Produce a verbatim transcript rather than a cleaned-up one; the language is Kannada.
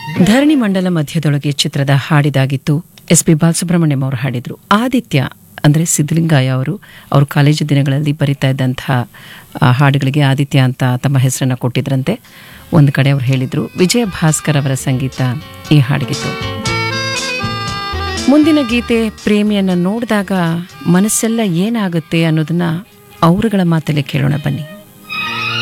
ಧರಣಿ ಮಂಡಲ ಮಧ್ಯದೊಳಗೆ ಚಿತ್ರದ ಹಾಡಿದಾಗಿತ್ತು. ಎಸ್ ಪಿ ಬಾಲಸುಬ್ರಹ್ಮಣ್ಯಂ ಅವರು ಹಾಡಿದ್ರು. ಆದಿತ್ಯ ಅಂದರೆ ಸಿದ್ದಲಿಂಗಯ್ಯ ಅವರು ಅವ್ರ ಕಾಲೇಜು ದಿನಗಳಲ್ಲಿ ಬರಿತಾ ಇದ್ದಂತಹ ಹಾಡುಗಳಿಗೆ ಆದಿತ್ಯ ಅಂತ ತಮ್ಮ ಹೆಸರನ್ನು ಕೊಟ್ಟಿದ್ರಂತೆ. ಒಂದು ಕಡೆ ಅವರು ಹೇಳಿದ್ರು. ವಿಜಯ ಭಾಸ್ಕರ್ ಅವರ ಸಂಗೀತ ಈ ಹಾಡಿಗಿತ್ತು. ಮುಂದಿನ ಗೀತೆ ಪ್ರೇಮಿಯನ್ನು ನೋಡಿದಾಗ ಮನಸ್ಸೆಲ್ಲ ಏನಾಗುತ್ತೆ ಅನ್ನೋದನ್ನ ಅವರುಗಳ ಮಾತಲ್ಲೇ ಕೇಳೋಣ ಬನ್ನಿ.